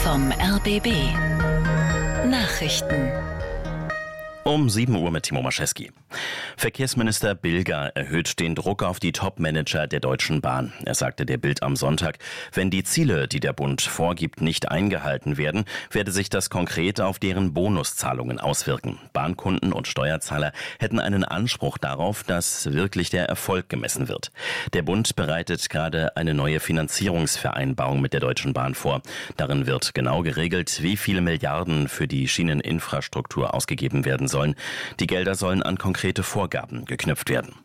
vom RBB. Nachrichten. Um 7 Uhr mit Timo Maschewski. Verkehrsminister Bilger erhöht den Druck auf die Top-Manager der Deutschen Bahn. Er sagte der Bild am Sonntag, wenn die Ziele, die der Bund vorgibt, nicht eingehalten werden, werde sich das konkret auf deren Bonuszahlungen auswirken. Bahnkunden und Steuerzahler hätten einen Anspruch darauf, dass wirklich der Erfolg gemessen wird. Der Bund bereitet gerade eine neue Finanzierungsvereinbarung mit der Deutschen Bahn vor. Darin wird genau geregelt, wie viele Milliarden für die Schieneninfrastruktur ausgegeben werden sollen. Die Gelder sollen an konkrete Vorgaben geknüpft werden.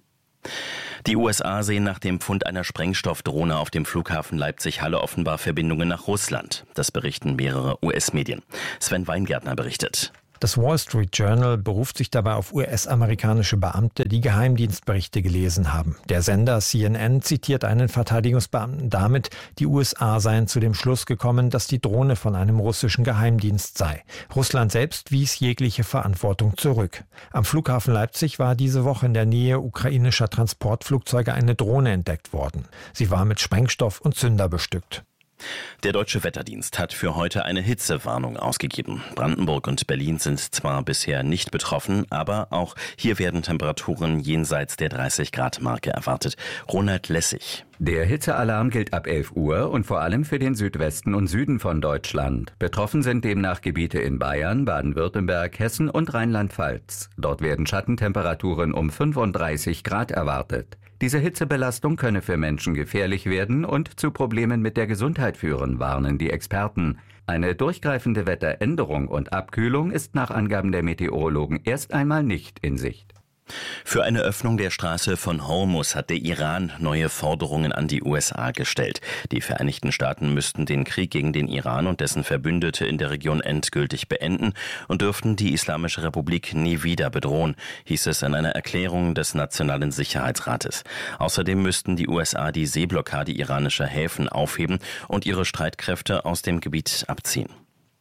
Die USA sehen nach dem Fund einer Sprengstoffdrohne auf dem Flughafen Leipzig-Halle offenbar Verbindungen nach Russland. Das berichten mehrere US-Medien. Sven Weingärtner berichtet. Das Wall Street Journal beruft sich dabei auf US-amerikanische Beamte, die Geheimdienstberichte gelesen haben. Der Sender CNN zitiert einen Verteidigungsbeamten damit, die USA seien zu dem Schluss gekommen, dass die Drohne von einem russischen Geheimdienst sei. Russland selbst wies jegliche Verantwortung zurück. Am Flughafen Leipzig war diese Woche in der Nähe ukrainischer Transportflugzeuge eine Drohne entdeckt worden. Sie war mit Sprengstoff und Zünder bestückt. Der Deutsche Wetterdienst hat für heute eine Hitzewarnung ausgegeben. Brandenburg und Berlin sind zwar bisher nicht betroffen, aber auch hier werden Temperaturen jenseits der 30-Grad-Marke erwartet. Ronald Lessig. Der Hitzealarm gilt ab 11 Uhr und vor allem für den Südwesten und Süden von Deutschland. Betroffen sind demnach Gebiete in Bayern, Baden-Württemberg, Hessen und Rheinland-Pfalz. Dort werden Schattentemperaturen um 35 Grad erwartet. Diese Hitzebelastung könne für Menschen gefährlich werden und zu Problemen mit der Gesundheit führen, warnen die Experten. Eine durchgreifende Wetteränderung und Abkühlung ist nach Angaben der Meteorologen erst einmal nicht in Sicht. Für eine Öffnung der Straße von Hormuz hat der Iran neue Forderungen an die USA gestellt. Die Vereinigten Staaten müssten den Krieg gegen den Iran und dessen Verbündete in der Region endgültig beenden und dürften die Islamische Republik nie wieder bedrohen, hieß es in einer Erklärung des Nationalen Sicherheitsrates. Außerdem müssten die USA die Seeblockade iranischer Häfen aufheben und ihre Streitkräfte aus dem Gebiet abziehen.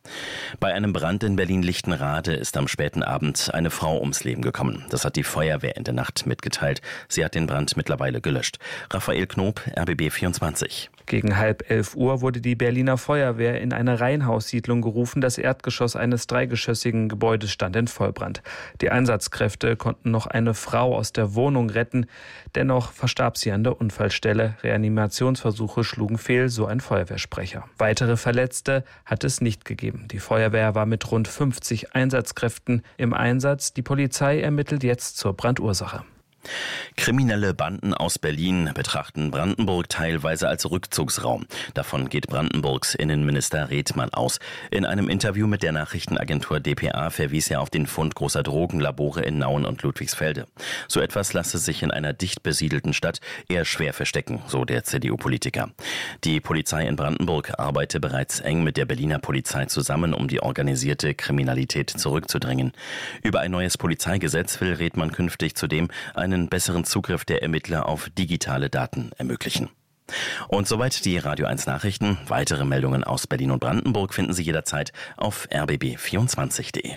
Bei einem Brand in Berlin-Lichtenrade ist am späten Abend eine Frau ums Leben gekommen. Das hat die Feuerwehr in der Nacht mitgeteilt. Sie hat den Brand mittlerweile gelöscht. Raphael Knob, RBB 24. Gegen 10:30 Uhr wurde die Berliner Feuerwehr in eine Reihenhaussiedlung gerufen. Das Erdgeschoss eines dreigeschossigen Gebäudes stand in Vollbrand. Die Einsatzkräfte konnten noch eine Frau aus der Wohnung retten. Dennoch verstarb sie an der Unfallstelle. Reanimationsversuche schlugen fehl, so ein Feuerwehrsprecher. Weitere Verletzte hat es nicht gegeben. Die Feuerwehr war mit rund 50 Einsatzkräften im Einsatz. Die Polizei ermittelt jetzt zur Brandursache. Kriminelle Banden aus Berlin betrachten Brandenburg teilweise als Rückzugsraum. Davon geht Brandenburgs Innenminister Redmann aus. In einem Interview mit der Nachrichtenagentur dpa verwies er auf den Fund großer Drogenlabore in Nauen und Ludwigsfelde. So etwas lasse sich in einer dicht besiedelten Stadt eher schwer verstecken, so der CDU-Politiker. Die Polizei in Brandenburg arbeite bereits eng mit der Berliner Polizei zusammen, um die organisierte Kriminalität zurückzudrängen. Über ein neues Polizeigesetz will Redmann künftig zudem einen besseren Zugriff der Ermittler auf digitale Daten ermöglichen. Und soweit die Radio 1 Nachrichten. Weitere Meldungen aus Berlin und Brandenburg finden Sie jederzeit auf rbb24.de.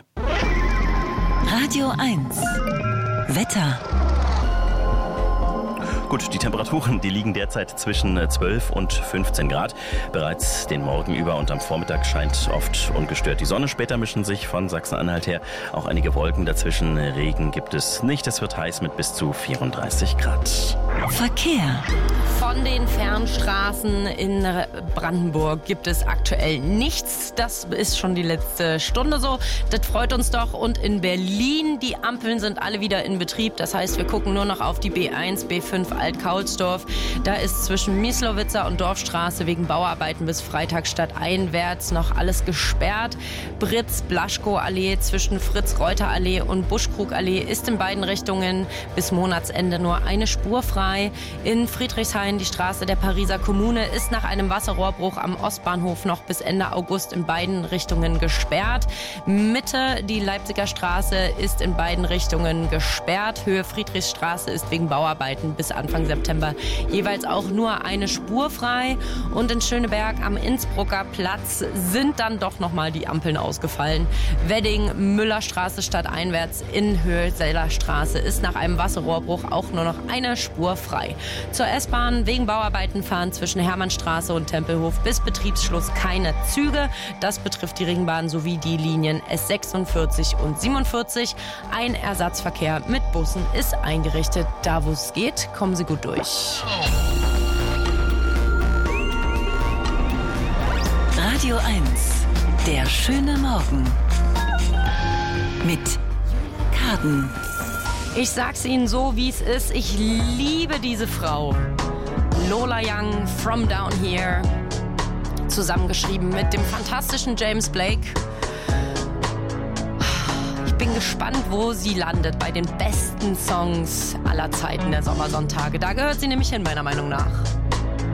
Radio 1 Wetter. Gut, die Temperaturen, die liegen derzeit zwischen 12 und 15 Grad. Bereits den Morgen über und am Vormittag scheint oft ungestört die Sonne. Später mischen sich von Sachsen-Anhalt her auch einige Wolken dazwischen. Regen gibt es nicht. Es wird heiß mit bis zu 34 Grad. Verkehr. Von den Fernstraßen in Brandenburg gibt es aktuell nichts. Das ist schon die letzte Stunde so. Das freut uns doch. Und in Berlin, die Ampeln sind alle wieder in Betrieb. Das heißt, wir gucken nur noch auf die B1, B5 Alt-Kaulsdorf. Da ist zwischen Mieslowitzer und Dorfstraße wegen Bauarbeiten bis Freitag stadteinwärts noch alles gesperrt. Britz-Blaschkow-Allee zwischen Fritz-Reuter-Allee und Buschkrug-Allee ist in beiden Richtungen bis Monatsende nur eine Spur frei. In Friedrichshain, die Straße der Pariser Kommune, ist nach einem Wasserrohrbruch am Ostbahnhof noch bis Ende August in beiden Richtungen gesperrt. Mitte, die Leipziger Straße, ist in beiden Richtungen gesperrt. Höhe Friedrichsstraße ist wegen Bauarbeiten bis Anfang Anfang September jeweils auch nur eine Spur frei. Und in Schöneberg am Innsbrucker Platz sind dann doch nochmal die Ampeln ausgefallen. Wedding, Müllerstraße stadteinwärts in Höhe-Seller Straße ist nach einem Wasserrohrbruch auch nur noch eine Spur frei. Zur S-Bahn wegen Bauarbeiten fahren zwischen Hermannstraße und Tempelhof bis Betriebsschluss keine Züge. Das betrifft die Ringbahn sowie die Linien S46 und 47. Ein Ersatzverkehr mit Bussen ist eingerichtet. Da, wo es geht, kommen Sie gut durch. Radio 1, der schöne Morgen. Mit Karten. Ich sag's Ihnen so, wie es ist. Ich liebe diese Frau. Lola Young, From Down Here. Zusammengeschrieben mit dem fantastischen James Blake. Ich bin gespannt, wo sie landet bei den besten Songs aller Zeiten der Sommersonntage. Da gehört sie nämlich hin, meiner Meinung nach.